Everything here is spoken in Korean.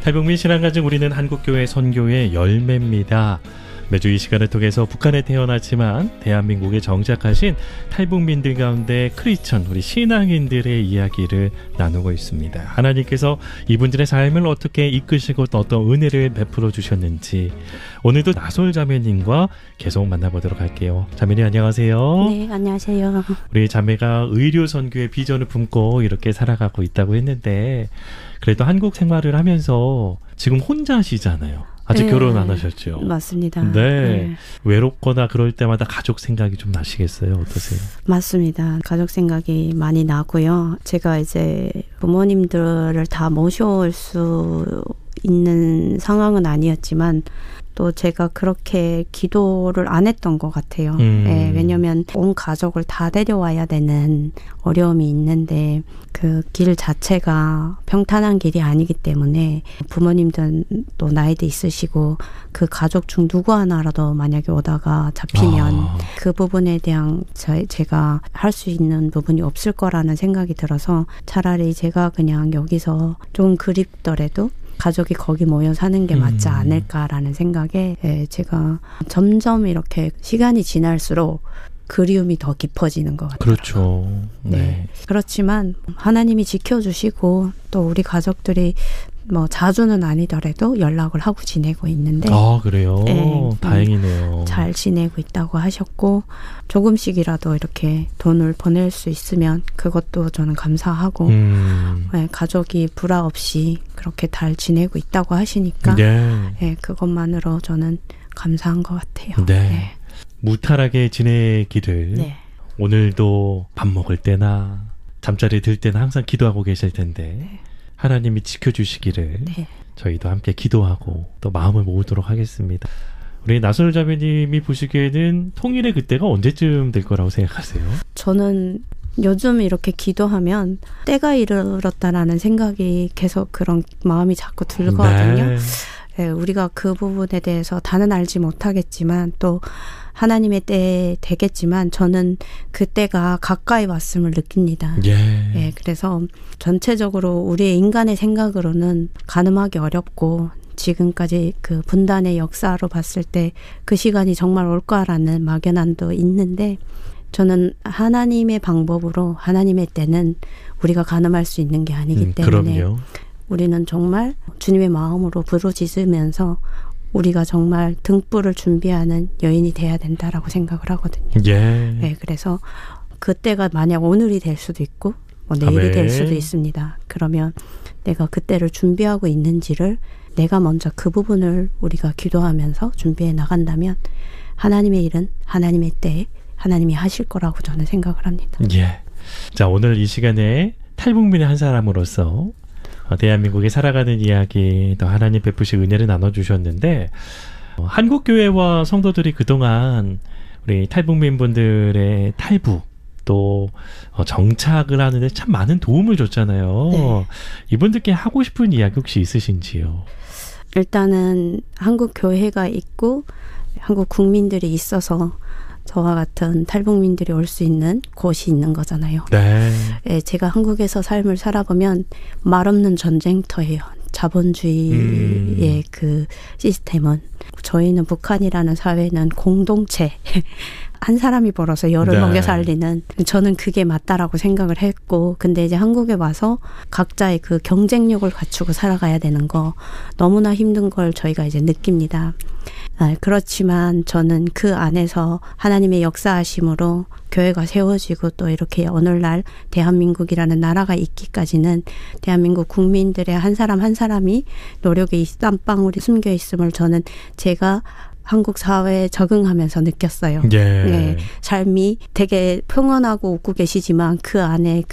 탈북민 신앙가정 우리는 한국교회 선교의 열매입니다. 매주 이 시간을 통해서 북한에 태어났지만 대한민국에 정착하신 탈북민들 가운데 크리스천 우리 신앙인들의 이야기를 나누고 있습니다. 하나님께서 이분들의 삶을 어떻게 이끄시고 또 어떤 은혜를 베풀어 주셨는지 오늘도 나솔 자매님과 계속 만나보도록 할게요. 자매님 안녕하세요. 네, 안녕하세요. 우리 자매가 의료 선교의 비전을 품고 이렇게 살아가고 있다고 했는데 그래도 한국 생활을 하면서 지금 혼자시잖아요. 아직 네, 결혼 안 하셨죠? 맞습니다. 네. 외롭거나 그럴 때마다 가족 생각이 좀 나시겠어요? 어떠세요? 맞습니다. 가족 생각이 많이 나고요. 제가 이제 부모님들을 다 모셔올 수 있는 상황은 아니었지만 또 제가 그렇게 기도를 안 했던 것 같아요. 네, 왜냐하면 온 가족을 다 데려와야 되는 어려움이 있는데 그 길 자체가 평탄한 길이 아니기 때문에 부모님들도 나이도 있으시고 그 가족 중 누구 하나라도 만약에 오다가 잡히면 그 부분에 대한 제가 할 수 있는 부분이 없을 거라는 생각이 들어서 차라리 제가 그냥 여기서 좀 그립더라도 가족이 거기 모여 사는 게 맞지 않을까라는 생각에 제가 점점 이렇게 시간이 지날수록 그리움이 더 깊어지는 것 같아요. 그렇죠. 네. 그렇지만 하나님이 지켜주시고 또 우리 가족들이 뭐 자주는 아니더라도 연락을 하고 지내고 있는데 그래요? 네, 다행이네요. 잘 지내고 있다고 하셨고 조금씩이라도 이렇게 돈을 보낼 수 있으면 그것도 저는 감사하고 네, 가족이 불화 없이 그렇게 잘 지내고 있다고 하시니까 네, 그것만으로 저는 감사한 것 같아요. 네. 네. 무탈하게 지내기를 오늘도 밥 먹을 때나 잠자리 들 때나 항상 기도하고 계실 텐데 하나님이 지켜주시기를 저희도 함께 기도하고 또 마음을 모으도록 하겠습니다. 우리 나솔 자매님이 보시기에는 통일의 그때가 언제쯤 될 거라고 생각하세요? 저는 요즘 이렇게 기도하면 때가 이르렀다라는 생각이 계속 그런 마음이 자꾸 들거든요. 네, 우리가 그 부분에 대해서 다는 알지 못하겠지만 또 하나님의 때에 되겠지만 저는 그때가 가까이 왔음을 느낍니다. 예, 그래서 전체적으로 우리의 인간의 생각으로는 가늠하기 어렵고 지금까지 그 분단의 역사로 봤을 때 그 시간이 정말 올까라는 막연함도 있는데 저는 하나님의 방법으로 하나님의 때는 우리가 가늠할 수 있는 게 아니기 때문에 그럼요. 우리는 정말 주님의 마음으로 부르짖으면서 우리가 정말 등불을 준비하는 여인이 돼야 된다라고 생각을 하거든요. 네, 그래서 그때가 만약 오늘이 될 수도 있고 뭐 내일이 될 수도 있습니다. 그러면 내가 그때를 준비하고 있는지를 내가 먼저 그 부분을 우리가 기도하면서 준비해 나간다면 하나님의 일은 하나님의 때에 하나님이 하실 거라고 저는 생각을 합니다. 자, 오늘 이 시간에 탈북민의 한 사람으로서 대한민국에 살아가는 이야기 또 하나님 베푸신 은혜를 나눠주셨는데 한국교회와 성도들이 그동안 우리 탈북민 분들의 탈북 또 정착을 하는데 참 많은 도움을 줬잖아요. 네. 이분들께 하고 싶은 이야기 혹시 있으신지요? 일단은 한국교회가 있고 한국 국민들이 있어서 저와 같은 탈북민들이 올 수 있는 곳이 있는 거잖아요. 네, 제가 한국에서 삶을 살아보면 말없는 전쟁터예요. 자본주의의 그 시스템은 저희는 북한이라는 사회는 공동체 한 사람이 벌어서 열을 먹여 살리는 저는 그게 맞다라고 생각을 했고 근데 이제 한국에 와서 각자의 그 경쟁력을 갖추고 살아가야 되는 거 너무나 힘든 걸 저희가 이제 느낍니다. 그렇지만 저는 그 안에서 하나님의 역사하심으로 교회가 세워지고 또 이렇게 오늘날 대한민국이라는 나라가 있기까지는 대한민국 국민들의 한 사람 한 사람이 노력의 땀방울이 숨겨 있음을 저는 제가 한국 사회에 적응하면서 느꼈어요. 네, 삶이 되게 평온하고 웃고 계시지만 그 안에